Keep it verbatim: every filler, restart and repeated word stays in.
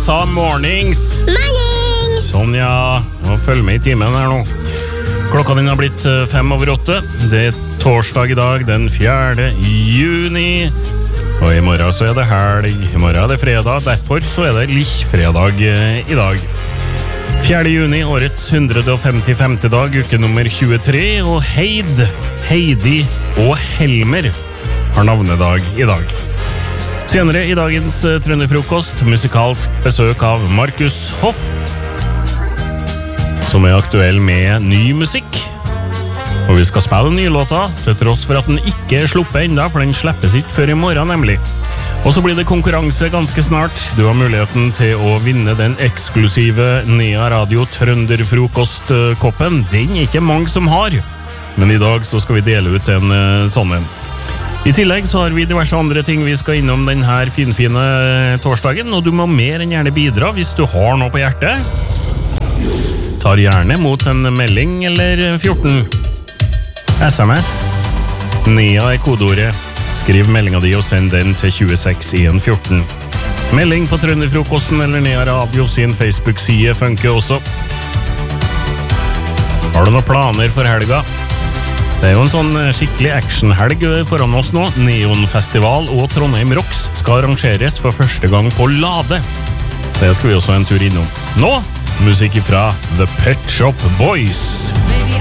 sa mornings. Mornings! Sånn, ja. Nå følg med i timen her nå. Klokka den har blitt fem over åtte. Det er torsdag i dag, den fjerde juni. Og i morgen så er det helg. I morgen er det fredag, derfor så er det likkfredag i dag. fjerde juni, årets hundre og femtifemte dag, uke nummer tjuetre, og Heid, Heidi og Helmer har navnedag i dag. Senere i dagens Trønderfrokost, musikalsk besøk av Markus Hoff, som er aktuell med ny musikk. Og vi skal spille nye låter, til tross for at den ikke er sluppet enda, for den slippes ikke før i morgen nemlig. Og så blir det konkurranse ganske snart. Du har muligheten til å vinne den eksklusive Nea Radio Trønderfrokost-koppen. Den er ikke mange som har, men i dag så skal vi dele ut en uh, sånn en. I tillegg så har vi diverse andre ting vi skal innom denne finfine torsdagen, og du må mer enn gjerne bidra hvis du har noe på hjertet. Tar gjerne mot en melding eller fjorten. S M S. Nea er kodeordet. Skriv meldinga di og send den til tjueseks en fjorten. Melding på Trønderfrokosten eller Nea Radio sin Facebook-side funker også. Har du noen planer for helga? Det er jo en sånn skikkelig actionhelg foran oss nå. Neonfestival og Trondheim Rocks skal arrangeres for første gang på Lade. Det skal vi også en tur innom. Nå, musikk fra The Pet Shop Boys. Baby,